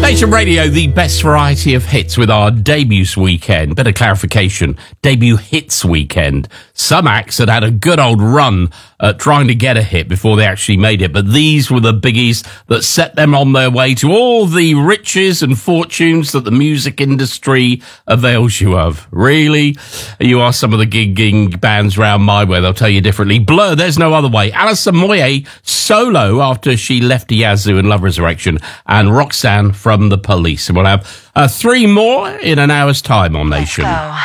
Nation Radio, the best variety of hits with our debuts weekend. Bit of clarification, debut hits weekend. Some acts had a good old run at trying to get a hit before they actually made it, but these were the biggies that set them on their way to all the riches and fortunes that the music industry avails you of. Really? You are some of the gigging bands round my way, they'll tell you differently. Blur, There's No Other Way. Alison Moyet solo after she left Yazoo and Love Resurrection, and Roxanne from The Police. And we'll have three more in an hour's time on Nation. Let's go.